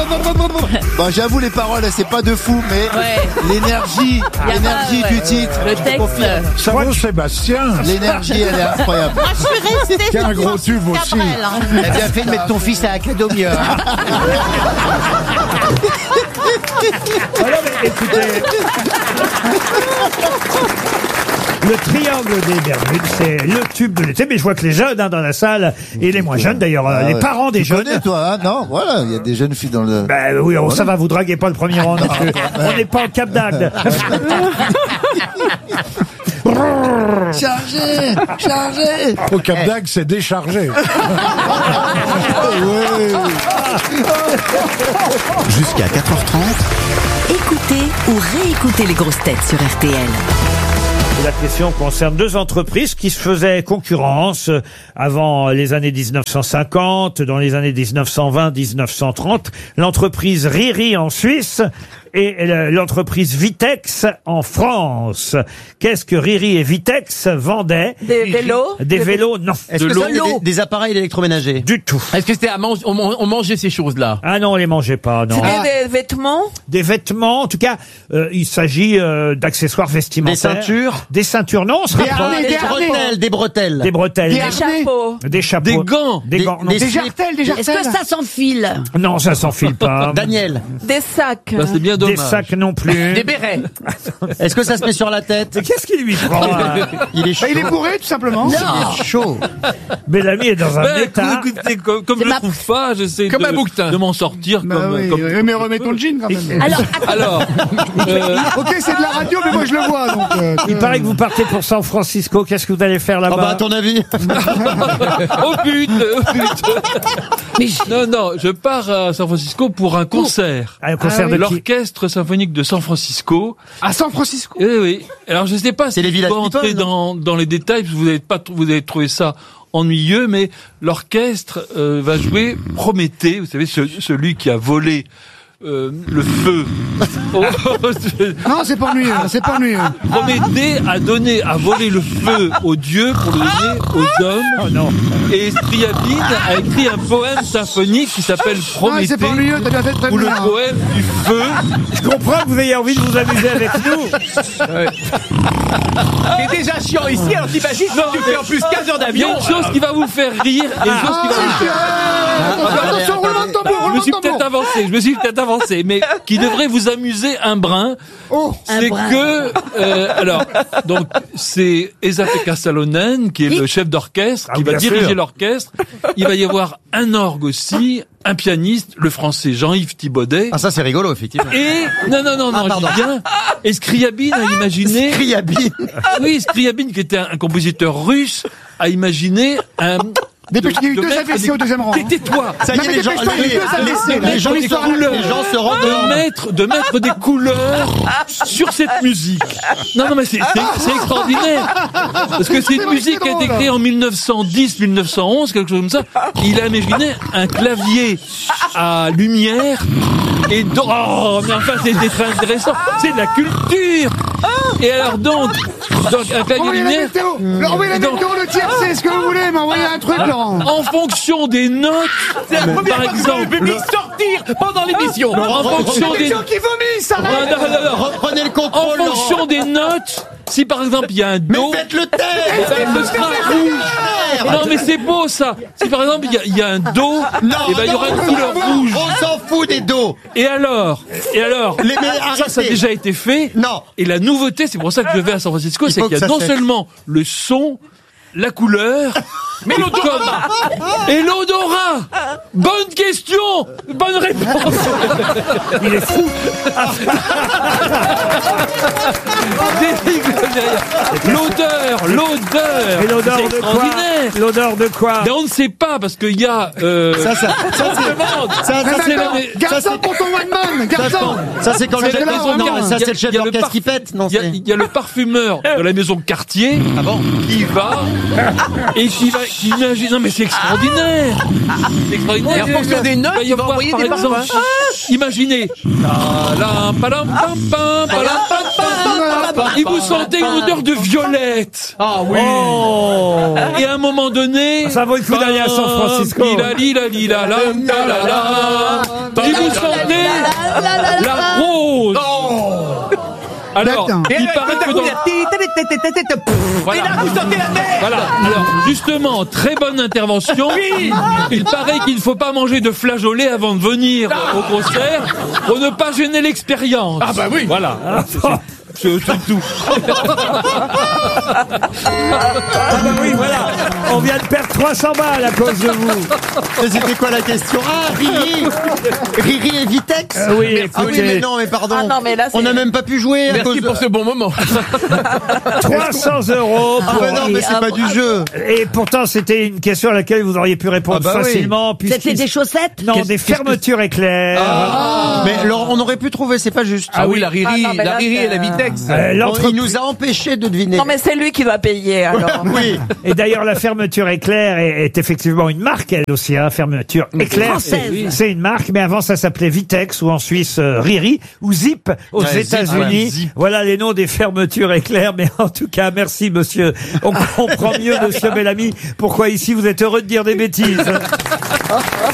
Bon, j'avoue, les paroles, c'est pas de fou, mais l'énergie du titre. Le texte. Ça vaut Sébastien. L'énergie, elle est incroyable. Moi, je suis restée Qui a un sur gros tube aussi. Cabrel, hein. T'as bien fait de mettre ton fils à Academia. Alors, mais écoutez. Le triangle des Bermudes, c'est le tube de l'été. Mais je vois que les jeunes dans la salle, et les moins jeunes d'ailleurs, les parents des jeunes. Tu connais, toi, hein? Non, voilà, il y a des jeunes filles dans le... Ben oui, ça va, vous draguez pas le premier rang non plus. On n'est pas en Cap d'Agde. Chargé. Au Cap d'Agde, c'est déchargé. Jusqu'à 4h30. Écoutez ou réécoutez les grosses têtes sur RTL. La question concerne deux entreprises qui se faisaient concurrence avant les années 1950, dans les années 1920-1930. L'entreprise Riri en Suisse et l'entreprise Vitex en France. Qu'est-ce que Riri et Vitex vendaient? Des vélos? Des vélos, non. Est-ce que c'est des appareils électroménagers? Du tout. Est-ce que c'était on mangeait ces choses-là? Ah non, on les mangeait pas, non. C'était des vêtements? Des vêtements, en tout cas, il s'agit d'accessoires vestimentaires. Des ceintures? Des ceintures, non, on se rapproche. Des bretelles. Des bretelles. Des chapeaux? Des chapeaux. Des gants? Des gants, non. des jartelles, Est-ce que ça s'enfile? Non, ça s'enfile pas. Daniel. Des sacs? Bah, c'est bien Des dommage. sacs non plus. Des bérets? Est-ce que ça se met sur la tête? Mais qu'est-ce qui lui prend Il est chaud. Il est bourré, tout simplement. Il est chaud. Bellamy est dans un Ben, état. écoutez, comme je ma- ne trouve pas, j'essaie Comme un bouquetin. de m'en sortir comme... Mais remets ton jean quand même. Alors, Ok, c'est de la radio, mais moi je le vois. Donc, Il paraît que vous partez pour San Francisco. Qu'est-ce que vous allez faire Ah là-bas? bah, à ton avis? oh putain. Non, je pars à San Francisco pour un concert. Un concert de qui? L'Orchestre symphonique de San Francisco. à San Francisco. Oui. Alors je sais pas C'est si les je Village peux entrer People, dans les détails, parce que vous avez trouvé ça ennuyeux, mais l'orchestre va jouer Prométhée, vous savez, celui qui a volé le feu. Non, c'est pas ennuyeux, c'est pas ennuyeux. Prométhée a volé le feu aux dieux pour le donner aux hommes. Oh non. Et Scriabine a écrit un poème symphonique qui s'appelle Non, Prométhée. c'est pas ennuyeux, t'as bien fait de Ou le prévenir. poème du feu. Je comprends que vous ayez envie de vous amuser avec nous. C'est déjà chiant ici, alors t'imagines si tu fais en plus 15 heures Il y a d'avion. une chose qui va vous faire rire et une chose qui va vous faire... Attention, roulement de tambour, Je me roulement suis de peut-être tambour. avancé, mais qui devrait vous amuser un brin. Oh, C'est que, alors, donc, c'est Esa-Pekka Salonen, qui est le chef d'orchestre, qui va bien diriger sûr. l'orchestre. Il va y avoir un orgue aussi, un pianiste, le français Jean-Yves Thibaudet. Ah, ça, c'est rigolo, effectivement. Et, non, pardon. je dis bien. Et Scriabine a imaginé, Scriabine. oui, Scriabine, qui était un compositeur russe, a imaginé un, dépêche, il y a eu de deux mettre AVC au deuxième rang. Tais-toi! Ça y Non, est, mais les gens, dépêche-toi, il y a eu deux AVC, là. les gens se rendent de mettre des couleurs sur cette musique. Non, mais c'est extraordinaire. Parce que c'est une musique qui a été créée en 1910, 1911, quelque chose comme ça. Il a imaginé un clavier à lumière et oh, mais enfin, c'est très intéressant. C'est de la culture. Et alors donc un clavier Envoyez la lumière. météo. Envoyez la météo, le TRC, ce que vous voulez, mais envoyez un truc, Laurent. En fonction des notes, par exemple, Le public sortir pendant l'émission. en fonction des Les gens qui vomissent, ça arrête. non. Reprenez le En contrôle, fonction des notes, si par exemple il y a un do, faites-le taire. ce sera rouge. Non mais c'est beau ça. Si par exemple il y a un do, et ben il y aura une couleur rouge. On s'en fout des dos. Et alors, ça a déjà été fait. Non. Et la nouveauté, c'est pour ça que je vais à San Francisco, c'est faut qu'il y que a ça non cesse. seulement le son, la couleur, mais l'odorat. Et l'odorat. Bonne question, bonne réponse. Il est fou. L'odeur. Et l'odeur C'est de quoi? extraordinaire. L'odeur de quoi? Mais on ne sait pas parce qu'il y a. Garçon pour ton one man, garçon. Ça, c'est quand le C'est la maison non, Cartier. ça, c'est le chef Il y a le d'orchestre qui pète. Non, Il y a le parfumeur de la maison Cartier qui va et qui imagine. Non mais c'est extraordinaire. C'est extraordinaire. Et en fonction des notes, va y il va avoir, envoyer par des exemple, parfums. imaginez. Et vous sentez une odeur de violette. Ah oui. Et à un moment donné, Ça vaut le coup d'aller à San Francisco. Et vous sentez Alors, il paraît que dans... Et là, vous sentez la mer. Voilà. Alors, justement, très bonne intervention. Oui. Il paraît qu'il ne faut pas manger de flageolets avant de venir au concert pour ne pas gêner l'expérience. Ah bah oui. Voilà. C'est tout. Ah bah oui, voilà. On vient de perdre 300 balles à cause de vous. Mais c'était quoi la question? Ah, Riri. Riri et Vitex. Oui, Ah oui, écoutez. mais non, mais pardon. Ah non, mais là, c'est- On n'a même pas pu jouer à Merci cause de... pour ce bon moment. 300 euros Ah pour... bah non, mais c'est pas du jeu. Et pourtant, c'était une question à laquelle vous auriez pu répondre Ah bah oui. facilement. puisqu'il- C'était des chaussettes? Non, des fermetures éclairs. Mais alors, on aurait pu trouver, c'est pas juste. Ah oui, la Riri, Ah non, mais la là, Riri c'est- et la Vitex. Il nous a empêchés de deviner. Non, mais c'est lui qui va payer, alors. Oui. Et d'ailleurs, la fermeture éclair est effectivement une marque, elle aussi, hein, fermeture éclair. Française. C'est une marque, mais avant ça s'appelait Vitex ou en Suisse Riri ou Zip aux Ouais, Zip, États-Unis. ouais, Zip. Voilà les noms des fermetures éclair. Mais en tout cas, merci monsieur. On comprend mieux, monsieur Bellamy, pourquoi ici vous êtes heureux de dire des bêtises.